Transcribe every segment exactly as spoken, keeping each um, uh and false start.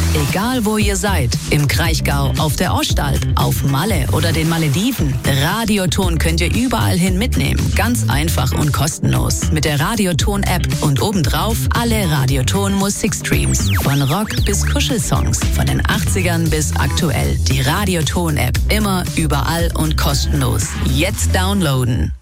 Egal wo ihr seid, im Kraichgau, auf der Ostalb, auf Malle oder den Malediven, Radioton könnt ihr überall hin mitnehmen. Ganz einfach und kostenlos. Mit der Radioton-App und obendrauf alle Radioton-Musikstreams. Von Rock bis Kuschelsongs, von den achtzigern bis aktuell. Die Radioton-App, immer, überall und kostenlos. Jetzt downloaden.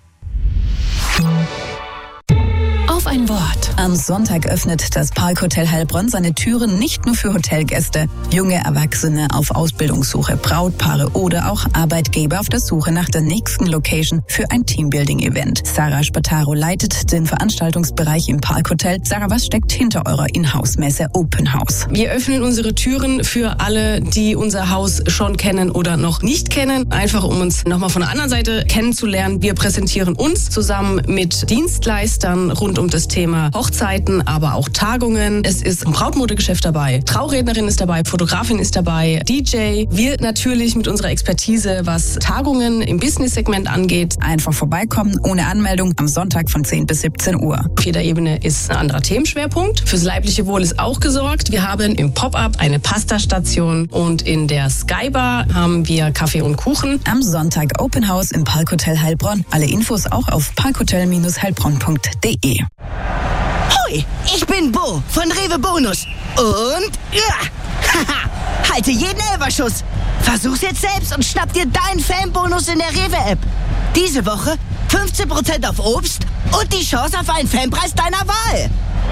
Auf ein Wort. Am Sonntag öffnet das Parkhotel Heilbronn seine Türen nicht nur für Hotelgäste, junge Erwachsene auf Ausbildungssuche, Brautpaare oder auch Arbeitgeber auf der Suche nach der nächsten Location für ein Teambuilding-Event. Sarah Spataro leitet den Veranstaltungsbereich im Parkhotel. Sarah, was steckt hinter eurer Inhouse-Messe Open House? Wir öffnen unsere Türen für alle, die unser Haus schon kennen oder noch nicht kennen, einfach um uns nochmal von der anderen Seite kennenzulernen. Wir präsentieren uns zusammen mit Dienstleistern rund um das Thema Hochzeiten, aber auch Tagungen. Es ist ein Brautmodegeschäft dabei, Traurednerin ist dabei, Fotografin ist dabei, D J. Wir natürlich mit unserer Expertise, was Tagungen im Business-Segment angeht. Einfach vorbeikommen, ohne Anmeldung, am Sonntag von zehn bis siebzehn Uhr. Auf jeder Ebene ist ein anderer Themenschwerpunkt. Fürs leibliche Wohl ist auch gesorgt. Wir haben im Pop-Up eine Pasta-Station und in der Skybar haben wir Kaffee und Kuchen. Am Sonntag Open House im Parkhotel Heilbronn. Alle Infos auch auf parkhotel Bindestrich heilbronn punkt de. Hoi, ich bin Bo von Rewe Bonus. Und ja, haha, halte jeden Elberschuss. Versuch's jetzt selbst und schnapp dir deinen Fanbonus in der Rewe-App. Diese Woche fünfzehn Prozent auf Obst und die Chance auf einen Fanpreis deiner Wahl.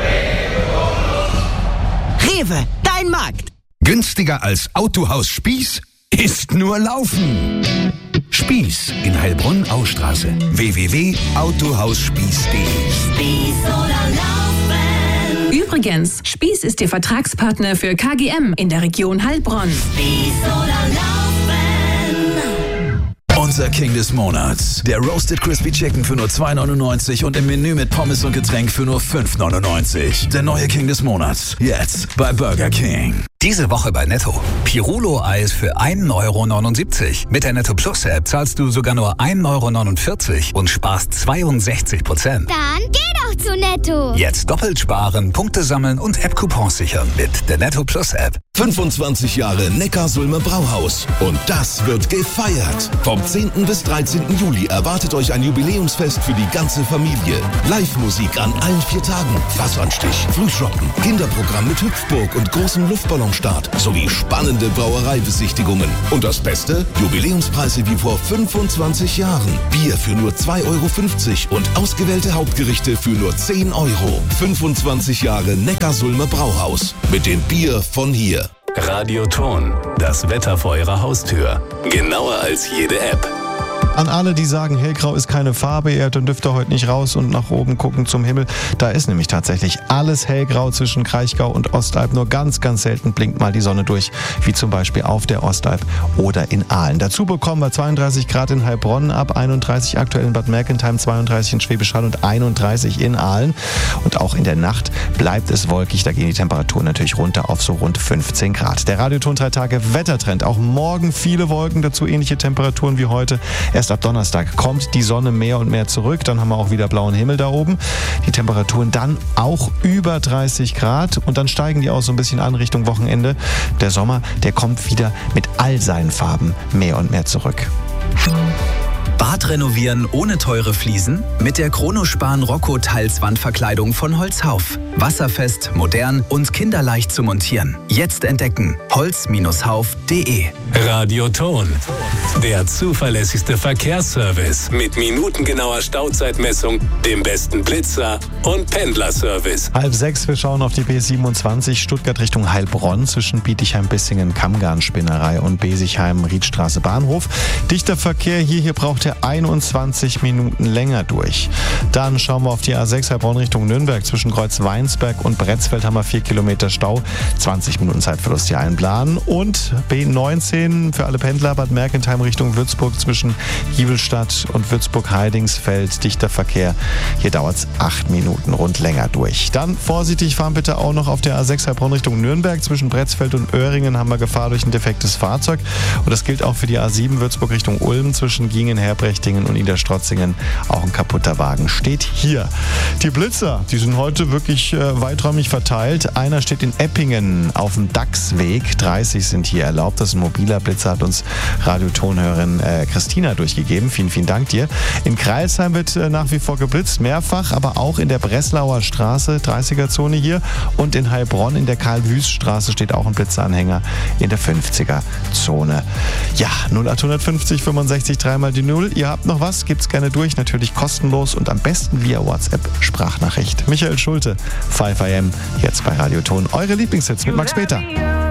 Rewe, dein Markt. Günstiger als Autohaus Spieß ist nur Laufen. Spieß in Heilbronn-Austraße. w w w punkt autohausspieß punkt de. Spieß oder Laufen. Übrigens, Spieß ist Ihr Vertragspartner für K G M in der Region Heilbronn. Spieß oder Laufen. Unser King des Monats. Der Roasted Crispy Chicken für nur zwei neunundneunzig und im Menü mit Pommes und Getränk für nur fünf neunundneunzig. Der neue King des Monats. Jetzt bei Burger King. Diese Woche bei Netto. Pirulo-Eis für ein Euro neunundsiebzig. Mit der Netto Plus App zahlst du sogar nur ein Euro neunundvierzig und sparst zweiundsechzig Prozent. Dann geh doch zu Netto. Jetzt doppelt sparen, Punkte sammeln und App-Coupons sichern mit der Netto Plus App. fünfundzwanzig Jahre Neckarsulmer Brauhaus. Und das wird gefeiert. Vom zehnten bis dreizehnten Juli erwartet euch ein Jubiläumsfest für die ganze Familie. Live-Musik an allen vier Tagen, Wasseranstich, Frühschoppen, Kinderprogramm mit Hüpfburg und großem Luftballonstart sowie spannende Brauereibesichtigungen. Und das Beste? Jubiläumspreise wie vor fünfundzwanzig Jahren. Bier für nur zwei Euro fünfzig und ausgewählte Hauptgerichte für nur zehn Euro. fünfundzwanzig Jahre Neckarsulmer Brauhaus. Mit dem Bier von hier. Radioton, das Wetter vor Ihrer Haustür. Genauer als jede App. An alle, die sagen, hellgrau ist keine Farbe, ihr dürft ihr heute nicht raus und nach oben gucken zum Himmel. Da ist nämlich tatsächlich alles hellgrau zwischen Kraichgau und Ostalb. Nur ganz, ganz selten blinkt mal die Sonne durch, wie zum Beispiel auf der Ostalb oder in Aalen. Dazu bekommen wir zweiunddreißig Grad in Heilbronn ab, einunddreißig aktuell in Bad Mergentheim, zweiunddreißig in Schwäbisch Hall und einunddreißig in Aalen. Und auch in der Nacht bleibt es wolkig, da gehen die Temperaturen natürlich runter auf so rund fünfzehn Grad. Der Radioton drei Tage Wettertrend. Auch morgen viele Wolken, dazu ähnliche Temperaturen wie heute. Erst ab Donnerstag kommt die Sonne mehr und mehr zurück. Dann haben wir auch wieder blauen Himmel da oben. Die Temperaturen dann auch über dreißig Grad. Und dann steigen die auch so ein bisschen an Richtung Wochenende. Der Sommer, der kommt wieder mit all seinen Farben mehr und mehr zurück. Bad renovieren ohne teure Fliesen? Mit der Chronospan Rocco Teilswandverkleidung von Holzhauf. Wasserfest, modern und kinderleicht zu montieren. Jetzt entdecken. holz Hauf punkt de. Radioton, der zuverlässigste Verkehrsservice mit minutengenauer Stauzeitmessung, dem besten Blitzer und Pendlerservice. Halb sechs, wir schauen auf die B siebenundzwanzig, Stuttgart Richtung Heilbronn zwischen Bietigheim-Bissingen, Kammgarn-Spinnerei und Besigheim-Riedstraße Bahnhof. Dichter Verkehr hier, hier braucht ihr einundzwanzig Minuten länger durch. Dann schauen wir auf die A sechs Heilbronn Richtung Nürnberg zwischen Kreuzweinsberg und Bretzfeld haben wir vier Kilometer Stau, zwanzig Minuten Zeitverlust hier einplanen. Und B neunzehn für alle Pendler Bad Mergentheim Richtung Würzburg zwischen Giebelstadt und Würzburg-Heidingsfeld, dichter Verkehr. Hier dauert es acht Minuten rund länger durch. Dann vorsichtig fahren bitte auch noch auf der A sechs Heilbronn Richtung Nürnberg zwischen Bretzfeld und Öhringen haben wir Gefahr durch ein defektes Fahrzeug. Und das gilt auch für die A sieben Würzburg Richtung Ulm zwischen Giengen Herbrechtingen und Niederstrotzingen auch ein kaputter Wagen steht hier. Die Blitzer, die sind heute wirklich äh, weiträumig verteilt. Einer steht in Eppingen auf dem Dachsweg. dreißig sind hier erlaubt. Das ist ein mobiler Blitzer, hat uns Radiotonhörerin äh, Christina durchgegeben. Vielen, vielen Dank dir. In Crailsheim wird äh, nach wie vor geblitzt, mehrfach, aber auch in der Breslauer Straße, dreißiger-Zone hier. Und in Heilbronn in der Karl-Wüst-Straße steht auch ein Blitzeranhänger in der fünfziger-Zone. Ja, null acht fünfzig fünfundsechzig dreimal die Null. Ihr habt noch was? Gibt's gerne durch. Natürlich kostenlos und am besten via WhatsApp Sprachnachricht. Michael Schulte, fünf A M, jetzt bei Radioton. Eure Lieblingshits mit Max Peter.